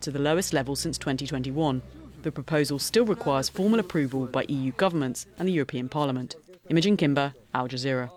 to the lowest level since 2021. The proposal still requires formal approval by EU governments and the European Parliament. Imogen Kimber, Al Jazeera.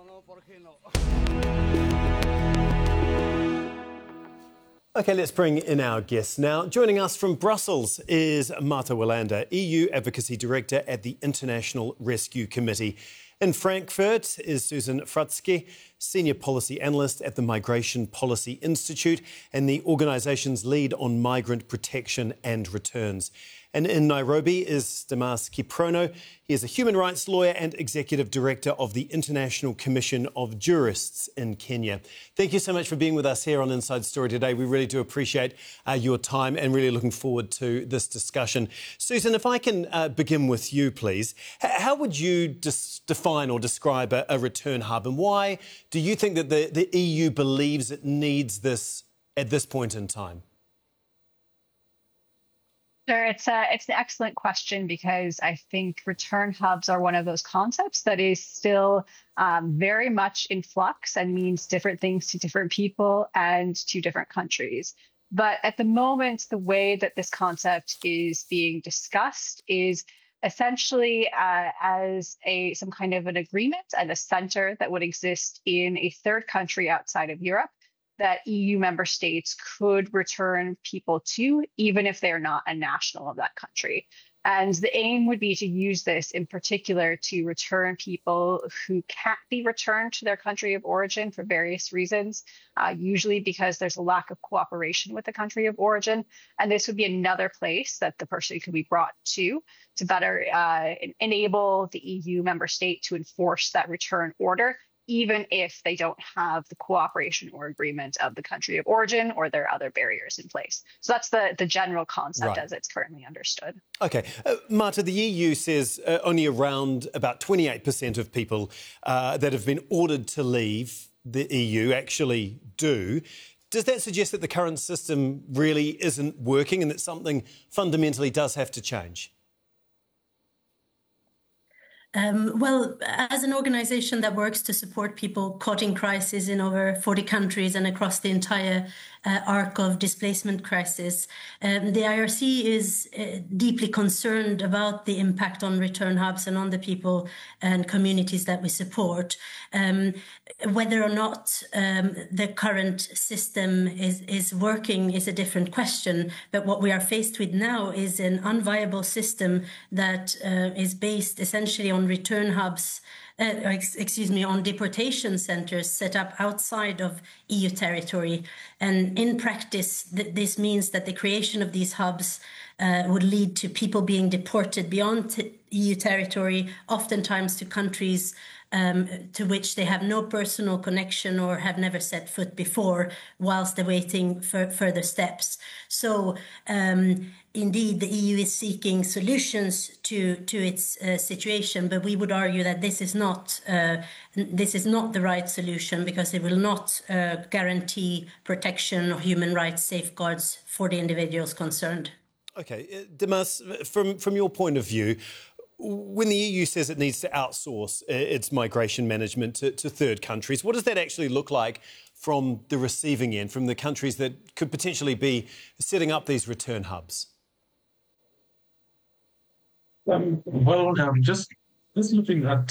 OK, let's bring in our guests now. Joining us from Brussels is Marta Wilander, EU Advocacy Director at the International Rescue Committee. In Frankfurt is Susan Fratzke, Senior Policy Analyst at the Migration Policy Institute and the organisation's lead on migrant protection and returns. And in Nairobi is Damas Kiprono. He is a human rights lawyer and Executive Director of the International Commission of Jurists in Kenya. Thank you so much for being with us here on Inside Story today. We really do appreciate your time and really looking forward to this discussion. Susan, if I can begin with you, please. How would you define or describe a return hub, and why do you think that the EU believes it needs this at this point in time? Sure, it's an excellent question, because I think return hubs are one of those concepts that is still very much in flux and means different things to different people and to different countries. But at the moment, the way that this concept is being discussed is essentially as some kind of an agreement and a center that would exist in a third country outside of Europe that EU member states could return people to, even if they're not a national of that country. And the aim would be to use this in particular to return people who can't be returned to their country of origin for various reasons, usually because there's a lack of cooperation with the country of origin. And this would be another place that the person could be brought to better enable the EU member state to enforce that return order, even if they don't have the cooperation or agreement of the country of origin or there are other barriers in place. So that's the general concept as it's currently understood. OK. Marta, the EU says only around about 28% of people that have been ordered to leave the EU actually do. Does that suggest that the current system really isn't working and that something fundamentally does have to change? Well, as an organisation that works to support people caught in crisis in over 40 countries and across the entire arc of displacement crisis, the IRC is deeply concerned about the impact on return hubs and on the people and communities that we support. Whether or not the current system is working is a different question, but what we are faced with now is an unviable system that is based essentially on return hubs, on deportation centres set up outside of EU territory. And in practice, this means that the creation of these hubs would lead to people being deported beyond EU territory, oftentimes to countries to which they have no personal connection or have never set foot before, whilst awaiting further steps. So, indeed, the EU is seeking solutions to its situation, but we would argue that this is not the right solution, because it will not guarantee protection or human rights safeguards for the individuals concerned. OK. Damas, from your point of view, when the EU says it needs to outsource its migration management to third countries, what does that actually look like from the receiving end, from the countries that could potentially be setting up these return hubs? Just looking at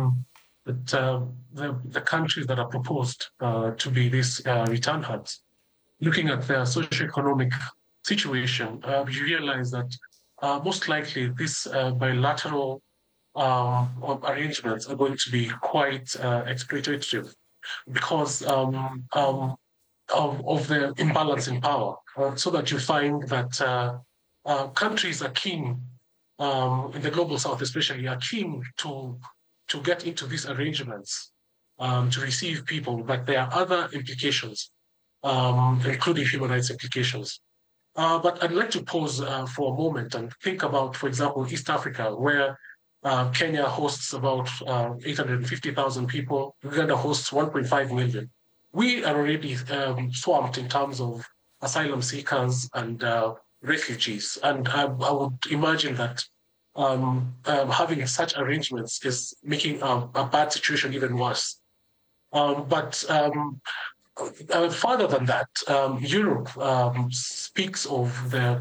the countries that are proposed to be these return hubs, looking at their socioeconomic situation, you realize that most likely these bilateral arrangements are going to be quite exploitative because of the imbalance in power, so that you find that countries are keen, in the global south especially, are keen to get into these arrangements to receive people, but there are other implications, including human rights implications. But I'd like to pause for a moment and think about, for example, East Africa, where Kenya hosts about 850,000 people. Uganda hosts 1.5 million. We are already swamped in terms of asylum seekers and refugees. And I would imagine that having such arrangements is making a bad situation even worse. But further than that, Europe speaks of the